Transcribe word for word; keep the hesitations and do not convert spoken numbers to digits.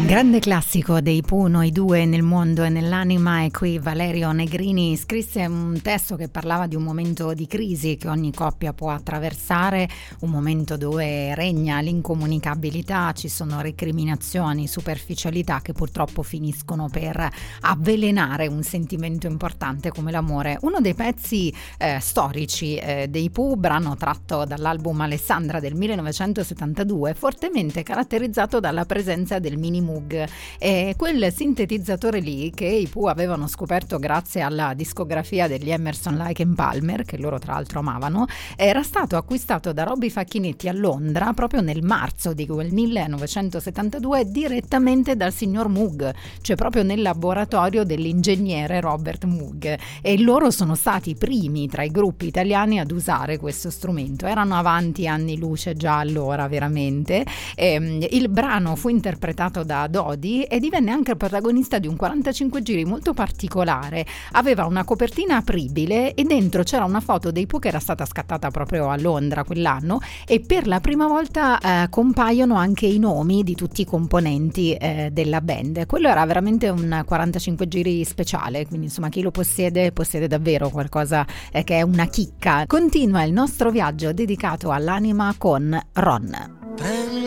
Grande classico dei Pooh, Noi due nel mondo e nell'anima, e qui Valerio Negrini scrisse un testo che parlava di un momento di crisi che ogni coppia può attraversare, un momento dove regna l'incomunicabilità, ci sono recriminazioni, superficialità che purtroppo finiscono per avvelenare un sentimento importante come l'amore. Uno dei pezzi eh, storici eh, dei Pooh, brano tratto dall'album Alessandra del millenovecentosettantadue, fortemente caratterizzato dalla presenza del mini Moog, e quel sintetizzatore lì che i Pooh avevano scoperto grazie alla discografia degli Emerson, Lake and Palmer, che loro tra l'altro amavano, era stato acquistato da Robby Facchinetti a Londra proprio nel marzo di quel millenovecentosettantadue direttamente dal signor Moog, cioè proprio nel laboratorio dell'ingegnere Robert Moog, e loro sono stati i primi tra i gruppi italiani ad usare questo strumento. Erano avanti anni luce già allora, veramente. E, il brano fu interpretato da Dodi e divenne anche il protagonista di un quarantacinque giri molto particolare. Aveva una copertina apribile e dentro c'era una foto dei Pooh che era stata scattata proprio a Londra quell'anno, e per la prima volta eh, compaiono anche i nomi di tutti i componenti eh, della band. Quello era veramente un quarantacinque giri speciale, quindi insomma chi lo possiede possiede davvero qualcosa eh, che è una chicca. Continua il nostro viaggio dedicato all'anima con Ron.